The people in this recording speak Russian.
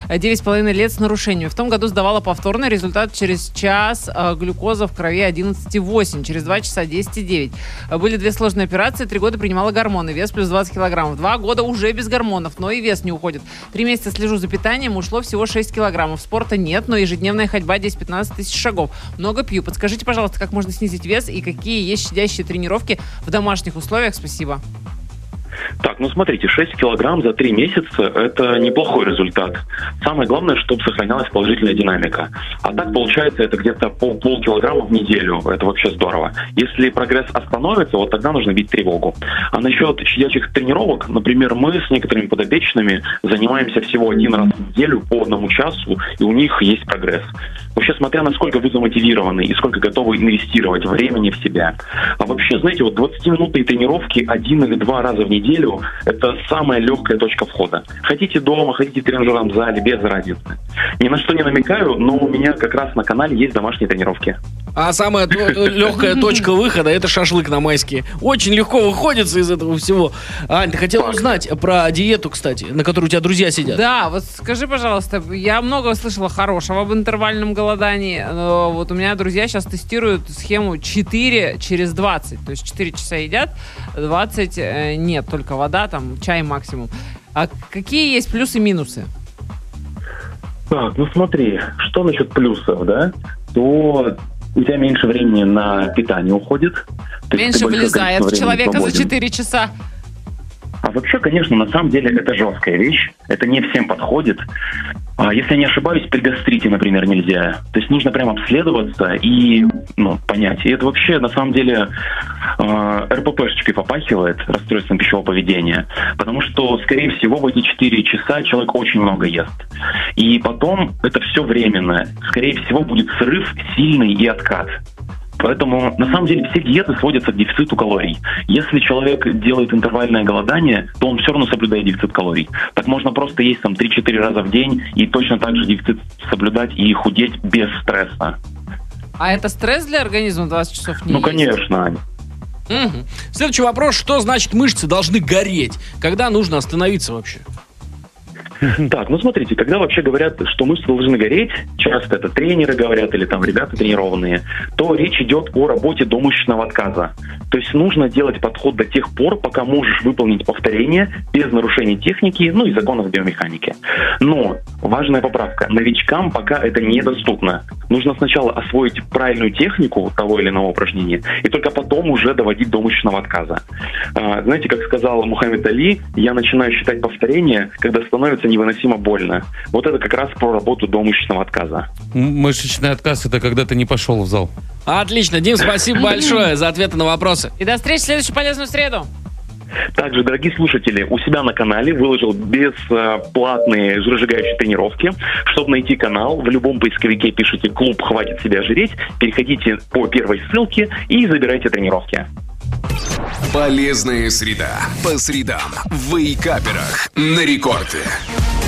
9,5 лет с нарушениями. В том году сдавала повторно, результат через час глюкоза в крови 11,8, через 2 часа 10,9. Были 2 сложные операции, 3 года принимала гормоны, вес плюс 20 килограммов. 2 года уже без гормонов, но и вес не уходит. 3 месяца слежу за питанием, ушло всего 6 килограммов. Спорта нет, но ежедневная ходьба 10-15 тысяч шагов. Много пью. Подскажите, пожалуйста, как можно снизить вес и какие есть щадящие тренировки в домашних условиях? Спасибо. Так, ну смотрите, 6 килограмм за 3 месяца – это неплохой результат. Самое главное, чтобы сохранялась положительная динамика. А так, получается, это где-то полкилограмма в неделю. Это вообще здорово. Если прогресс остановится, вот тогда нужно бить тревогу. А насчет щадячих тренировок, например, мы с некоторыми подопечными занимаемся всего 1 раз в неделю по 1 часу, и у них есть прогресс. Вообще, смотря насколько вы замотивированы и сколько готовы инвестировать времени в себя. А вообще, знаете, вот 20-минутные тренировки 1 или 2 раза в неделю – это самая легкая точка входа. Хотите дома, хотите в тренажерном зале, без разницы. Ни на что не намекаю, но у меня как раз на канале есть домашние тренировки. А самая легкая точка выхода – это шашлык на майские. Очень легко выходится из этого всего. Ань, ты хотела узнать про диету, кстати, на которой у тебя друзья сидят? Да, вот скажи, пожалуйста, я много слышала хорошего об интервальном голодании. Но вот у меня друзья сейчас тестируют схему 4 через 20. То есть 4 часа едят, 20 нет, только вода, там чай максимум. А какие есть плюсы и минусы? Так, ну смотри, что насчет плюсов, да? То у тебя меньше времени на питание уходит. Меньше влезает в человека за 4 часа. А вообще, конечно, на самом деле это жесткая вещь. Это не всем подходит. Если я не ошибаюсь, при гастрите, например, нельзя. То есть нужно прям обследоваться и понять. И это вообще, на самом деле, РППшечкой попахивает, расстройством пищевого поведения. Потому что, скорее всего, в эти 4 часа человек очень много ест. И потом это все временно. Скорее всего, будет срыв сильный и откат. Поэтому, на самом деле, все диеты сводятся к дефициту калорий. Если человек делает интервальное голодание, то он все равно соблюдает дефицит калорий. Так можно просто есть там 3-4 раза в день и точно так же дефицит соблюдать и худеть без стресса. А это стресс для организма 20 часов не есть? Конечно, Аня. Угу. Следующий вопрос. Что значит мышцы должны гореть? Когда нужно остановиться вообще? Так, ну смотрите, когда вообще говорят, что мышцы должны гореть, часто это тренеры говорят или там ребята тренированные, то речь идет о работе до мышечного отказа. То есть нужно делать подход до тех пор, пока можешь выполнить повторение без нарушения техники, и законов биомеханики. Но важная поправка. Новичкам пока это недоступно. Нужно сначала освоить правильную технику того или иного упражнения, и только потом уже доводить до мышечного отказа. Знаете, как сказал Мухаммед Али, я начинаю считать повторения, когда становится невыносимо больно. Вот это как раз про работу до мышечного отказа. Мышечный отказ – это когда ты не пошел в зал. Отлично. Дим, спасибо большое за ответы на вопросы. И до встречи в следующую полезную среду. Также, дорогие слушатели, у себя на канале выложил бесплатные жиросжигающие тренировки. Чтобы найти канал, в любом поисковике пишите «Клуб хватит себя жреть», переходите по первой ссылке и забирайте тренировки. Полезная среда. По средам в Вейкаперах на Рекорде.